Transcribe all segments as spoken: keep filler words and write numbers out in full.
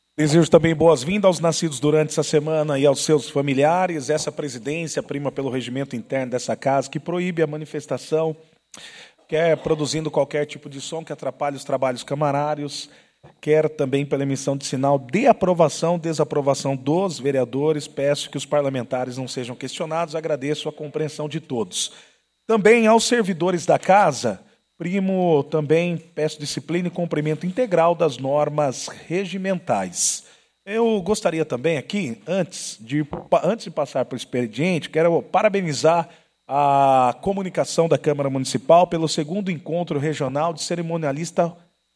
Desejo também boas-vindas aos nascidos durante essa semana e aos seus familiares. Essa presidência prima pelo regimento interno dessa casa, que proíbe a manifestação, quer produzindo qualquer tipo de som que atrapalhe os trabalhos camarários, quer também pela emissão de sinal de aprovação, desaprovação dos vereadores. Peço que os parlamentares não sejam questionados. Agradeço a compreensão de todos. Também aos servidores da casa, primo também, peço disciplina e cumprimento integral das normas regimentais. Eu gostaria também aqui, antes de, antes de passar para o expediente, quero parabenizar a comunicação da Câmara Municipal pelo segundo encontro regional de cerimonialista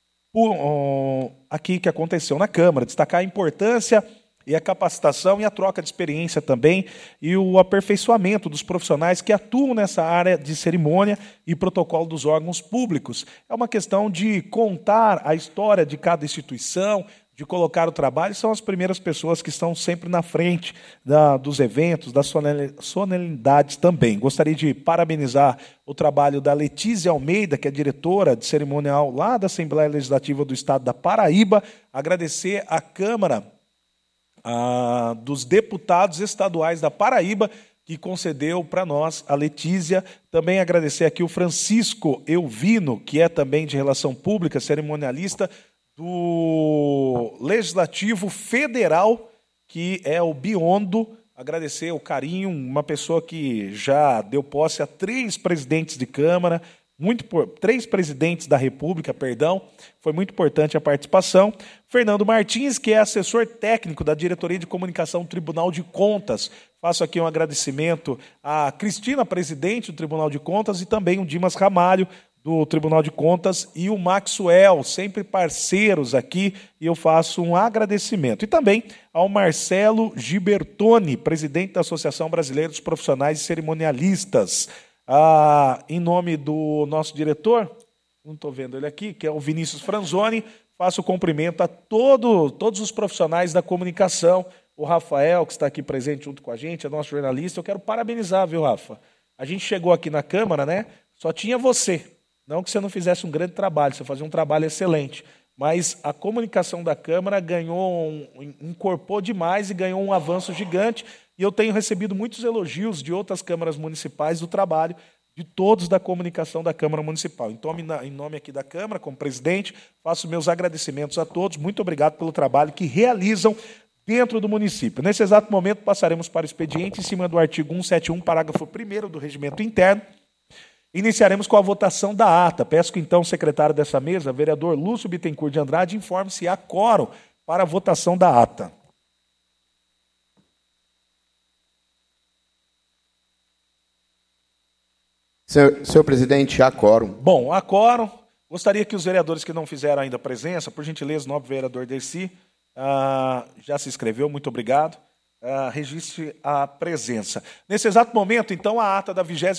aqui que aconteceu na Câmara. Destacar a importância e a capacitação e a troca de experiência também e o aperfeiçoamento dos profissionais que atuam nessa área de cerimônia e protocolo dos órgãos públicos. É uma questão de contar a história de cada instituição, de colocar o trabalho, são as primeiras pessoas que estão sempre na frente da, dos eventos, das solenidades também. Gostaria de parabenizar o trabalho da Letícia Almeida, que é diretora de cerimonial lá da Assembleia Legislativa do Estado da Paraíba, agradecer à Câmara Ah, dos deputados estaduais da Paraíba, que concedeu para nós a Letícia. Também agradecer aqui o Francisco Elvino, que é também de Relação Pública, cerimonialista do Legislativo Federal, que é o Biondo. Agradecer o carinho, uma pessoa que já deu posse a três presidentes de Câmara, muito por, três presidentes da República, perdão, foi muito importante a participação. Fernando Martins, que é assessor técnico da Diretoria de Comunicação do Tribunal de Contas. Faço aqui um agradecimento à Cristina, presidente do Tribunal de Contas, e também o Dimas Ramalho, do Tribunal de Contas, e o Maxwell, sempre parceiros aqui, e eu faço um agradecimento. E também ao Marcelo Gibertoni, presidente da Associação Brasileira dos Profissionais e Cerimonialistas. Ah, em nome do nosso diretor, não estou vendo ele aqui, que é o Vinícius Franzoni, faço o cumprimento a todo, todos os profissionais da comunicação, o Rafael, que está aqui presente junto com a gente, é nosso jornalista. Eu quero parabenizar, viu, Rafa? A gente chegou aqui na Câmara, né? Só tinha você. Não que você não fizesse um grande trabalho, você fazia um trabalho excelente, mas a comunicação da Câmara ganhou, um, incorporou demais e ganhou um avanço gigante. E eu tenho recebido muitos elogios de outras câmaras municipais do trabalho de todos da comunicação da Câmara Municipal. Então, em nome aqui da Câmara, como presidente, faço meus agradecimentos a todos. Muito obrigado pelo trabalho que realizam dentro do município. Nesse exato momento, passaremos para o expediente em cima do artigo cento e setenta e um, parágrafo primeiro do Regimento Interno. Iniciaremos com a votação da ata. Peço que, então, o secretário dessa mesa, vereador Lúcio Bittencourt de Andrade, informe se há quórum para a votação da ata. Senhor, senhor presidente, há quórum. Bom, há quórum. Gostaria que os vereadores que não fizeram ainda presença, por gentileza, o nobre vereador Dercy, ah, já se inscreveu, muito obrigado, ah, registre a presença. Nesse exato momento, então, a ata da vigésima